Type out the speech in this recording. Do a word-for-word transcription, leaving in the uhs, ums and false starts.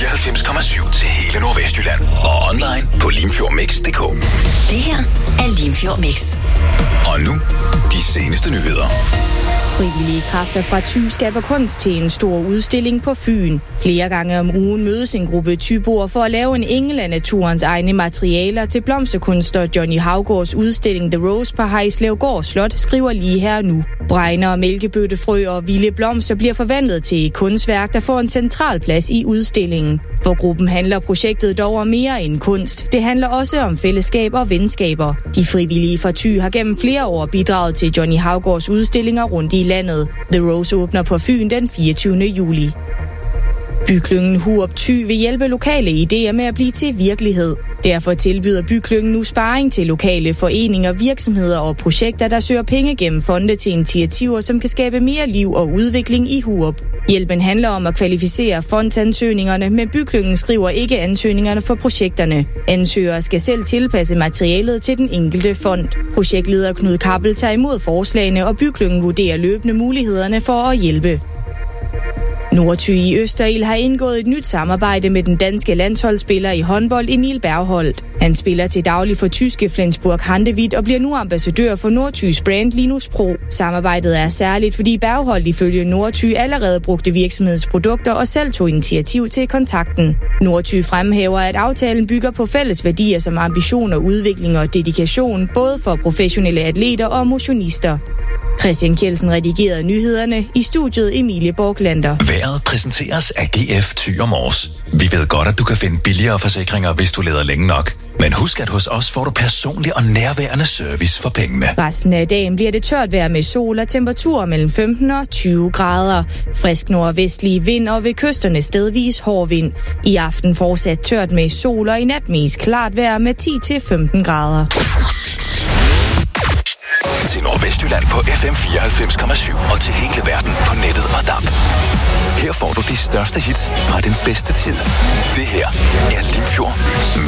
fireoghalvfems komma syv til hele Nordvestjylland. Og online på limfjordmix punktum d k. Det her er Limfjord Mix. Og nu, de seneste nyheder. Frivillige kræfter fra Thy skaber kunst til en stor udstilling på Fyn. Flere gange om ugen mødes en gruppe thyboer for at lave en engel af naturens egne materialer til blomsterkunstner Johnny Haugaards udstilling The Rose på Hejslevgård Slot, skriver lige her nu. Bregner, mælkebøttefrø og vilde blomster bliver forvandlet til et kunstværk, der får en central plads i udstillingen. For gruppen handler projektet dog om mere end kunst. Det handler også om fællesskab og venskaber. De frivillige fra Thy har gennem flere år bidraget til Johnny Haugaards udstillinger rundt i landet. The Rose åbner på Fyn den fireogtyvende juli. Byklyngen Hurup Thy vil hjælpe lokale idéer med at blive til virkelighed. Derfor tilbyder Byklyngen nu sparring til lokale foreninger, virksomheder og projekter, der søger penge gennem fonde til initiativer, som kan skabe mere liv og udvikling i Hurup. Hjælpen handler om at kvalificere fondsansøgningerne, men Byklyngen skriver ikke ansøgningerne for projekterne. Ansøgere skal selv tilpasse materialet til den enkelte fond. Projektleder Knud Kappel tager imod forslagene, og Byklyngen vurderer løbende mulighederne for at hjælpe. Nordthy i Østerild har indgået et nyt samarbejde med den danske landsholdsspiller i håndbold Emil Bergholt. Han spiller til daglig for tyske Flensburg Handewitt og bliver nu ambassadør for Nordthys brand Linus Pro. Samarbejdet er særligt, fordi Bergholt ifølge Nordthy allerede brugte virksomhedsprodukter og selv tog initiativ til kontakten. Nordthy fremhæver, at aftalen bygger på fælles værdier som ambitioner, udvikling og dedikation, både for professionelle atleter og motionister. Christian Kjeldsen redigerede nyhederne, i studiet Emilie Borglander. Vejret præsenteres af G F Thy og Mors. Vi ved godt, at du kan finde billigere forsikringer, hvis du leder længe nok. Men husk, at hos os får du personlig og nærværende service for pengene. Resten af dagen bliver det tørt vejr med sol og temperaturer mellem femten og tyve grader. Frisk nordvestlig vind og ved kysterne stedvis hård vind. I aften fortsat tørt med sol og i nat mest klart vejr med ti til femten grader. Til Nordvestjylland på F M fireoghalvfems komma syv og til hele verden på nettet og D A B. Her får du de største hits fra den bedste tid. Det her er Limfjord